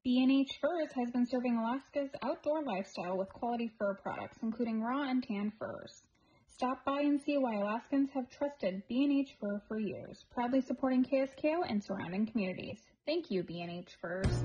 B&H Furs has been serving Alaska's outdoor lifestyle with quality fur products, including raw and tan furs. Stop by and see why Alaskans have trusted B&H Fur for years, proudly supporting KSKO and surrounding communities. Thank you, B&H Furs.